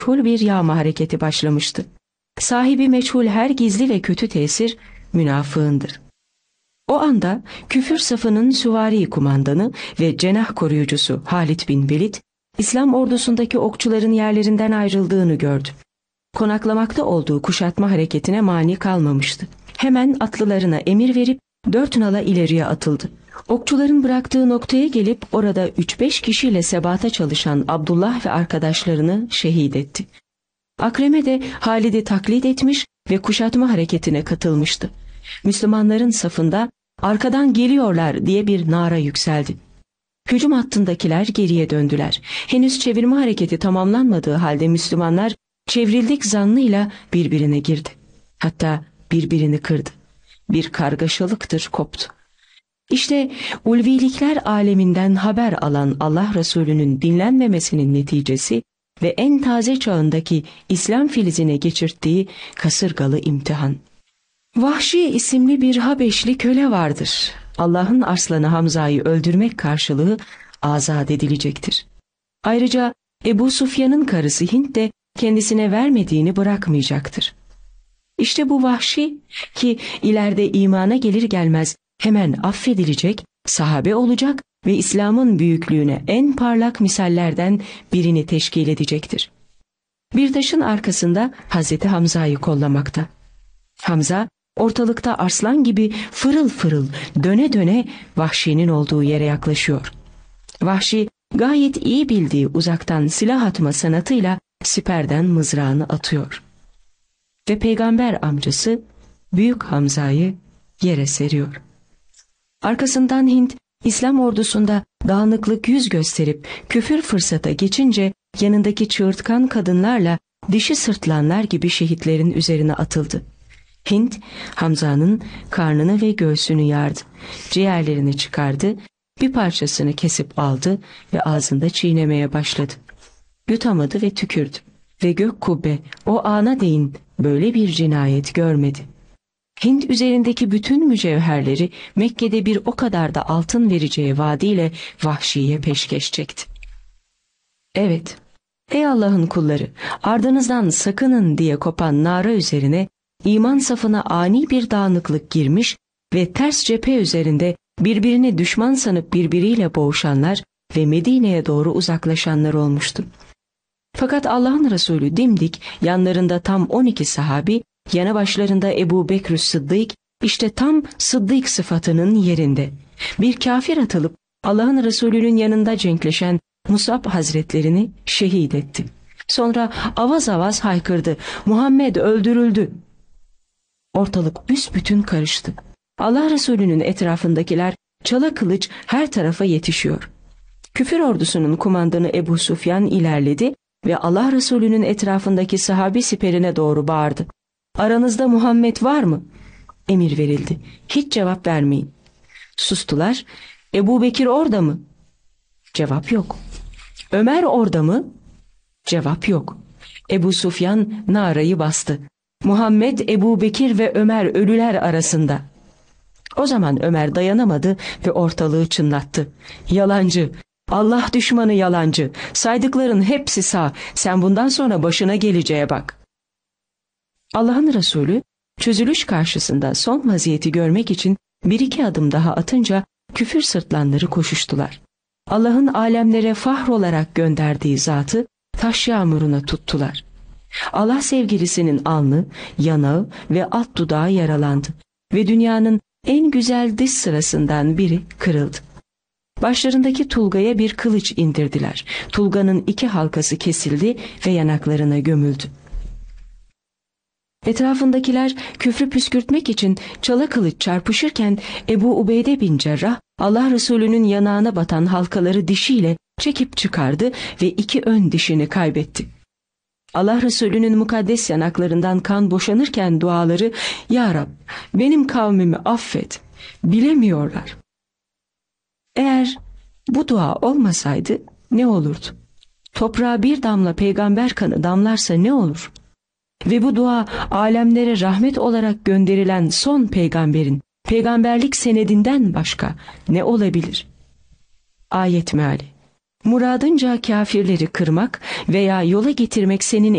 meçhul bir yağma hareketi başlamıştı. Sahibi meçhul her gizli ve kötü tesir münafığındır. O anda küfür safının süvari kumandanı ve cenah koruyucusu Halid bin Velid, İslam ordusundaki okçuların yerlerinden ayrıldığını gördü. Konaklamakta olduğu kuşatma hareketine mani kalmamıştı. Hemen atlılarına emir verip 4 nala ileriye atıldı. Okçuların bıraktığı noktaya gelip orada 3-5 kişiyle sebata çalışan Abdullah ve arkadaşlarını şehit etti. Akreme de Halid'i taklit etmiş ve kuşatma hareketine katılmıştı. Müslümanların safında "Arkadan geliyorlar" diye bir nara yükseldi. Hücum hattındakiler geriye döndüler. Henüz çevirme hareketi tamamlanmadığı halde Müslümanlar çevrildik zannıyla birbirine girdi. Hatta birbirini kırdı. Bir kargaşalıktır koptu. İşte ulvilikler aleminden haber alan Allah Resulü'nün dinlenmemesinin neticesi ve en taze çağındaki İslam filizine geçirttiği kasırgalı imtihan. Vahşi isimli bir Habeşli köle vardır. Allah'ın arslanı Hamza'yı öldürmek karşılığı azat edilecektir. Ayrıca Ebu Sufyan'ın karısı Hint de kendisine vermediğini bırakmayacaktır. İşte bu Vahşi ki ileride imana gelir gelmez hemen affedilecek, sahabe olacak ve İslam'ın büyüklüğüne en parlak misallerden birini teşkil edecektir. Bir taşın arkasında Hazreti Hamza'yı kollamakta. Hamza ortalıkta arslan gibi fırıl fırıl döne döne Vahşi'nin olduğu yere yaklaşıyor. Vahşi gayet iyi bildiği uzaktan silah atma sanatıyla siperden mızrağını atıyor. Ve peygamber amcası Büyük Hamza'yı yere seriyor. Arkasından Hint İslam ordusunda dağınıklık yüz gösterip küfür fırsata geçince yanındaki çığırtkan kadınlarla dişi sırtlanlar gibi şehitlerin üzerine atıldı. Hint Hamza'nın karnını ve göğsünü yardı. Ciğerlerini çıkardı, bir parçasını kesip aldı ve ağzında çiğnemeye başladı. Yutamadı ve tükürdü. Ve gök kubbe o ana değin böyle bir cinayet görmedi. Hint üzerindeki bütün mücevherleri Mekke'de bir o kadar da altın vereceği vaadiyle Vahşi'ye peşkeş çekti. Evet, ey Allah'ın kulları, ardınızdan sakının diye kopan nara üzerine iman safına ani bir dağınıklık girmiş ve ters cephe üzerinde birbirini düşman sanıp birbiriyle boğuşanlar ve Medine'ye doğru uzaklaşanlar olmuştu. Fakat Allah'ın Resulü dimdik, yanlarında tam 12 sahabi, yanı başlarında Ebu Bekr Sıddık, işte tam Sıddık sıfatının yerinde. Bir kafir atılıp Allah'ın Resulü'nün yanında cenkleşen Musab Hazretlerini şehit etti. Sonra avaz avaz haykırdı: "Muhammed öldürüldü!" Ortalık büsbütün karıştı. Allah Resulü'nün etrafındakiler çala kılıç her tarafa yetişiyor. Küfür ordusunun kumandanı Ebu Sufyan ilerledi ve Allah Resulü'nün etrafındaki sahabi siperine doğru bağırdı: "Aranızda Muhammed var mı?" Emir verildi. Hiç cevap vermeyin. Sustular. "Ebu Bekir orada mı?" Cevap yok. "Ömer orada mı?" Cevap yok. Ebu Sufyan narayı bastı: "Muhammed, Ebu Bekir ve Ömer ölüler arasında." O zaman Ömer dayanamadı ve ortalığı çınlattı: "Yalancı! Allah düşmanı yalancı! Saydıkların hepsi sağ. Sen bundan sonra başına geleceğe bak." Allah'ın Resulü çözülüş karşısında son vaziyeti görmek için bir iki adım daha atınca küfür sırtlanları koşuştular. Allah'ın alemlere fahr olarak gönderdiği zatı taş yağmuruna tuttular. Allah sevgilisinin alnı, yanağı ve alt dudağı yaralandı ve dünyanın en güzel dış sırasından biri kırıldı. Başlarındaki tulgaya bir kılıç indirdiler. Tulganın 2 halkası kesildi ve yanaklarına gömüldü. Etrafındakiler küfrü püskürtmek için çala kılıç çarpışırken Ebu Ubeyde bin Cerrah Allah Resulü'nün yanağına batan halkaları dişiyle çekip çıkardı ve 2 ön dişini kaybetti. Allah Resulü'nün mukaddes yanaklarından kan boşanırken duaları: "Ya Rab, benim kavmimi affet, bilemiyorlar." Eğer bu dua olmasaydı ne olurdu? Toprağa bir damla peygamber kanı damlarsa ne olur? Ve bu dua alemlere rahmet olarak gönderilen son peygamberin peygamberlik senedinden başka ne olabilir? Ayet meali. Muradınca kâfirleri kırmak veya yola getirmek senin